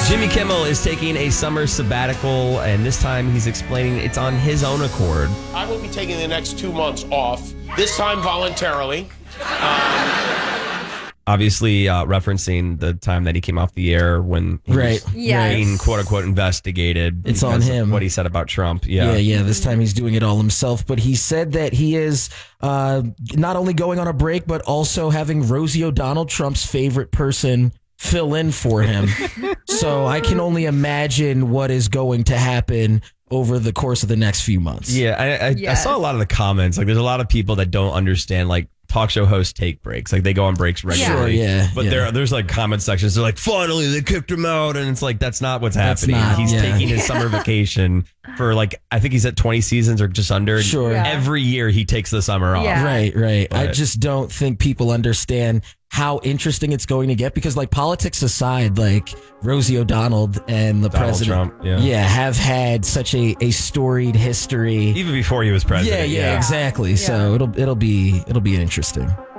Jimmy Kimmel is taking a summer sabbatical, and this time he's explaining it's on his own accord. I will be taking the next 2 months off, this time voluntarily. Obviously, referencing the time that he came off the air when he was being quote-unquote investigated. It's on him. What he said about Trump. Yeah. This time he's doing it all himself. But he said that he is not only going on a break, but also having Rosie O'Donnell, Trump's favorite person, fill in for him. So I can only imagine what is going to happen over the course of the next few months. Yeah, I saw a lot of the comments. Like, there's a lot of people that don't understand, like, talk show hosts take breaks. Like, they go on breaks regularly. But there's like comment sections. They're like, finally, they kicked him out. And it's like, that's not what's happening. He's taking his summer vacation for, like, I think he's at 20 seasons or just under. Every year he takes the summer off. Right. But I just don't think people understand how interesting it's going to get, because, like, politics aside, like, Rosie O'Donnell and the president Trump, have had such a storied history even before he was president. Exactly. So it'll be interesting.